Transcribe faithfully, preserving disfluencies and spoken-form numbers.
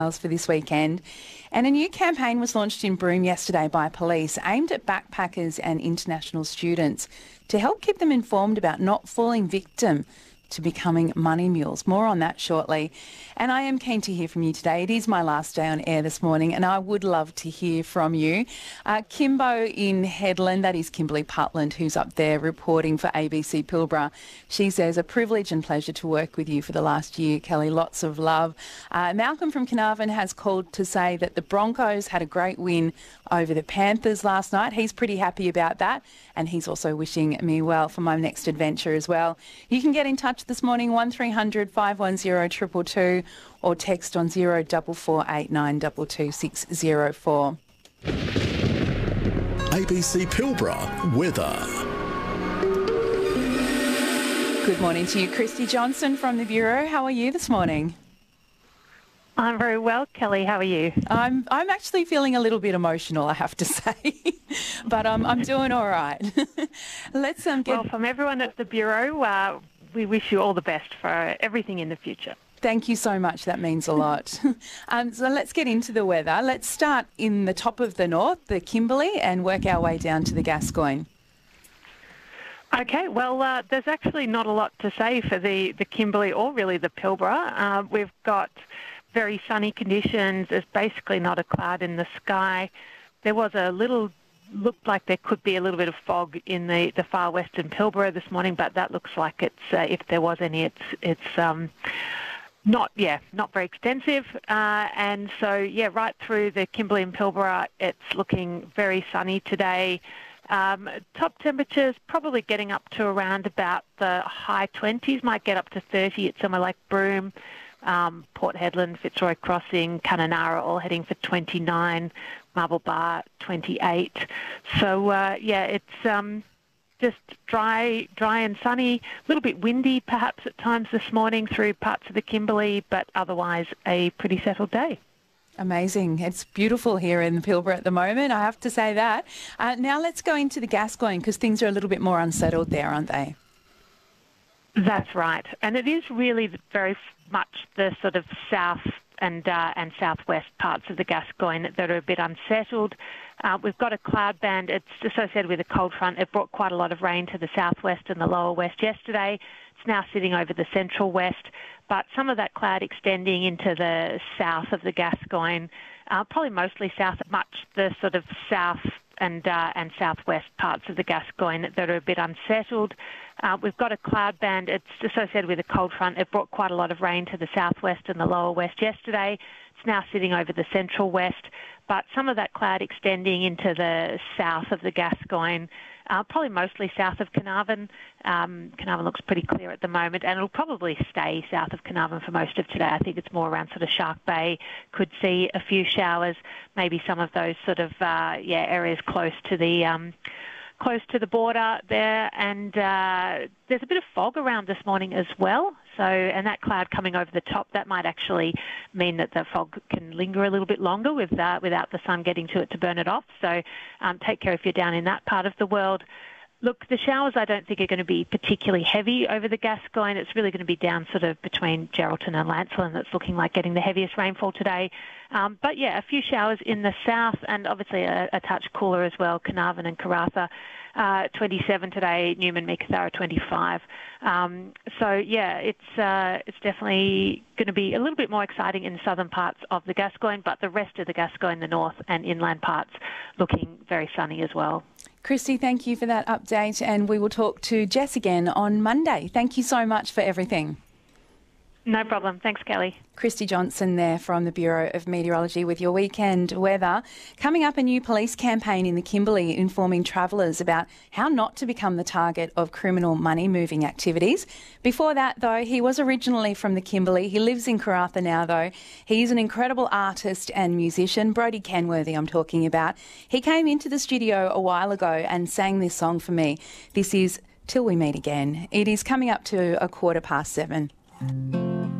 for this weekend. And a new campaign was launched in Broome yesterday by police aimed at backpackers and international students to help keep them informed about not falling victim to becoming money mules. More on that shortly. And I am keen to hear from you today. It is my last day on air this morning and I would love to hear from you. Uh, Kimbo in Headland, that is Kimberly Putland, who's up there reporting for A B C Pilbara. She says, a privilege and pleasure to work with you for the last year, Kelly. Lots of love. Uh, Malcolm from Carnarvon has called to say that the Broncos had a great win over the Panthers last night. He's pretty happy about that and he's also wishing me well for my next adventure as well. You can get in touch this morning, one three hundred five one zero two two two or text on zero four four eight nine two two six zero four. A B C Pilbara weather. Good morning to you, Christy Johnson from the Bureau. How are you this morning? I'm very well, Kelly. How are you? I'm I'm actually feeling a little bit emotional, I have to say, but um, I'm doing all right. Let's um get. Well, from everyone at the Bureau, uh, we wish you all the best for everything in the future. Thank you so much. That means a lot. um, so let's get into the weather. Let's start in the top of the north, the Kimberley, and work our way down to the Gascoyne. Okay, well, uh, there's actually not a lot to say for the, the Kimberley or really the Pilbara. Uh, we've got very sunny conditions. There's basically not a cloud in the sky. There was a little, looked like there could be a little bit of fog in the, the far western Pilbara this morning, but that looks like it's, uh, if there was any, it's, it's um, not, yeah, not very extensive. Uh, and so, yeah, right through the Kimberley and Pilbara, it's looking very sunny today. Um, top temperatures probably getting up to around about the high twenties, might get up to thirty at somewhere like Broome. Um, Port Hedland, Fitzroy Crossing, Kununurra all heading for twenty-nine, Marble Bar twenty-eight. So, uh, yeah, it's um, just dry dry and sunny, a little bit windy perhaps at times this morning through parts of the Kimberley, but otherwise a pretty settled day. Amazing. It's beautiful here in the Pilbara at the moment, I have to say that. Uh, now let's go into the Gascoyne because things are a little bit more unsettled there, aren't they? That's right. And it is really very much the sort of south and uh, and southwest parts of the Gascoyne that are a bit unsettled. Uh, we've got a cloud band. It's associated with a cold front. It brought quite a lot of rain to the southwest and the lower west yesterday. It's now sitting over the central west, but some of that cloud extending into the south of the Gascoyne, uh, probably mostly south, much the sort of south and uh, and southwest parts of the Gascoyne that are a bit unsettled. Uh, we've got a cloud band. It's associated with a cold front. It brought quite a lot of rain to the southwest and the lower west yesterday. It's now sitting over the central west, but some of that cloud extending into the south of the Gascoyne, uh, probably mostly south of Carnarvon. Um, Carnarvon looks pretty clear at the moment, and it'll probably stay south of Carnarvon for most of today. I think it's more around sort of Shark Bay. Could see a few showers, maybe some of those sort of uh, yeah areas close to the um, close to the border there, and uh, there's a bit of fog around this morning as well. So, and that cloud coming over the top, that might actually mean that the fog can linger a little bit longer with, uh, without the sun getting to it to burn it off. So um, take care if you're down in that part of the world. Look, the showers I don't think are going to be particularly heavy over the Gascoyne. It's really going to be down sort of between Geraldton and Lancelin that's looking like getting the heaviest rainfall today. Um, but yeah, a few showers in the south and obviously a, a touch cooler as well, Carnarvon and Karratha. Uh, twenty-seven today, Newman, Meekatharra twenty-five. Um, so yeah, it's uh, it's definitely going to be a little bit more exciting in the southern parts of the Gascoyne, but the rest of the Gascoyne, the north and inland parts, looking very sunny as well. Christy, thank you for that update, and we will talk to Jess again on Monday. Thank you so much for everything. No problem. Thanks, Kelly. Christy Johnson there from the Bureau of Meteorology with your weekend weather. Coming up, a new police campaign in the Kimberley informing travellers about how not to become the target of criminal money-moving activities. Before that, though, he was originally from the Kimberley. He lives in Karratha now, though. He's an incredible artist and musician, Brodie Kenworthy I'm talking about. He came into the studio a while ago and sang this song for me. This is Till We Meet Again. It is coming up to a quarter past seven.